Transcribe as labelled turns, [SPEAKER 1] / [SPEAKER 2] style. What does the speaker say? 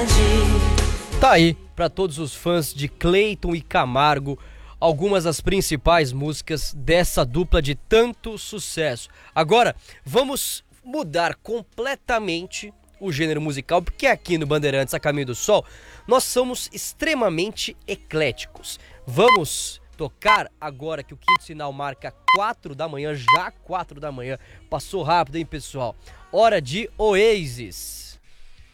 [SPEAKER 1] Tá aí, para todos os fãs de Cleiton e Camargo, algumas das principais músicas dessa dupla de tanto sucesso. Agora, vamos mudar completamente o gênero musical, porque aqui no Bandeirantes a Caminho do Sol, nós somos extremamente ecléticos. Vamos tocar agora que o quinto sinal marca 4 da manhã, já 4 da manhã. Passou rápido, hein, pessoal? Hora de Oasis.